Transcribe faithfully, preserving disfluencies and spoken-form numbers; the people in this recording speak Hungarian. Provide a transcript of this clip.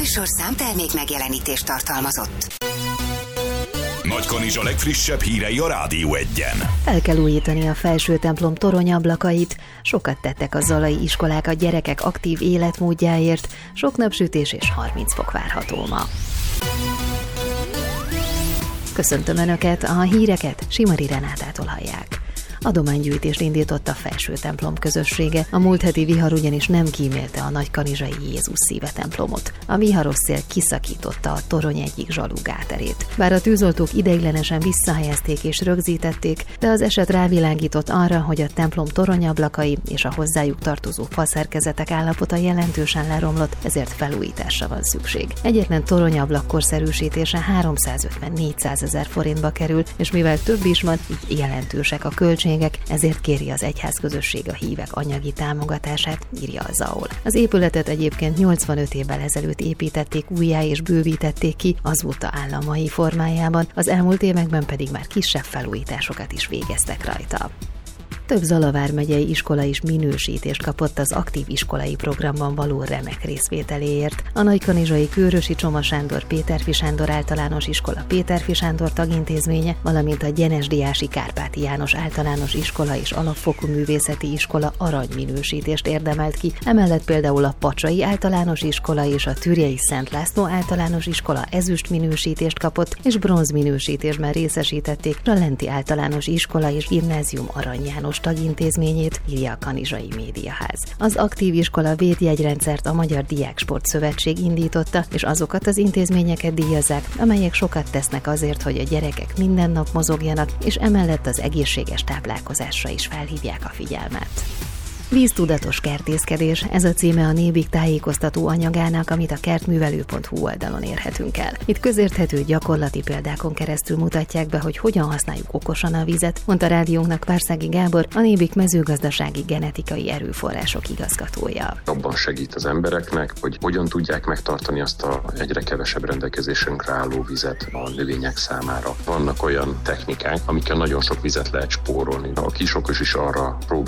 műsorszám termék megjelenítést tartalmazott. Nagykanizsa legfrissebb hírei a Rádió Egyen. Fel kell újítani a felső templom toronyablakait, sokat tettek a zalai iskolák a gyerekek aktív életmódjáért, sok napsütés és harminc fok várható ma. Köszöntöm Önöket, a híreket Simari Renátától hallják. Adománygyűjtést indított a felső templom közössége. A múlt heti vihar ugyanis nem kímélte a nagykanizsai Jézus Szíve templomot. A viharos szél kiszakította a torony egyik zsalúgáterét. Bár a tűzoltók ideiglenesen visszahelyezték és rögzítették, de az eset rávilágított arra, hogy a templom toronyablakai és a hozzájuk tartozó faszerkezetek állapota jelentősen leromlott, ezért felújításra van szükség. Egyetlen toronyablak korszerűsítése háromszázötven-négyszázezer forintba kerül, és mivel több is van, így jelentősek a költségek, ezért kéri az egyházközösség a hívek anyagi támogatását, írja a zé á o el. Az épületet egyébként nyolcvanöt évvel ezelőtt építették újjá és bővítették ki, azóta áll a mai formájában, az elmúlt években pedig már kisebb felújításokat is végeztek rajta. Több Zala vármegyei iskola is minősítést kapott az aktív iskolai programban való remek részvételéért. A nagykanizsai Kőrösi Csoma Sándor Péterfi Sándor általános iskola Péterfi Sándor tagintézménye, valamint a Gyenesdiási Kárpáti János általános iskola és alapfokú művészeti iskola aranyminősítést érdemelt ki. Emellett például a Pacsai általános iskola és a Türjei Szent László általános iskola ezüst minősítést kapott, és bronz minősítésben részesítették a Lenti általános iskola és gimnázium Arany János tagintézményét, írja a Kanizsai Médiaház. Az aktív iskola védjegyrendszert a Magyar Diáksport Szövetség indította, és azokat az intézményeket díjazzák, amelyek sokat tesznek azért, hogy a gyerekek minden nap mozogjanak, és emellett az egészséges táplálkozásra is felhívják a figyelmet. Víztudatos kertészkedés, ez a címe a Nébik tájékoztató anyagának, amit a kertművelő pont hu oldalon érhetünk el. Itt közérthető gyakorlati példákon keresztül mutatják be, hogy hogyan használjuk okosan a vizet, mondta rádiónknak Várszági Gábor, a Nébik mezőgazdasági genetikai erőforrások igazgatója. Abban segít az embereknek, hogy hogyan tudják megtartani azt a egyre kevesebb rendelkezésünkre álló vizet a növények számára. Vannak olyan technikák, amikkel nagyon sok vizet lehet spórolni. A kisokos is arra próbál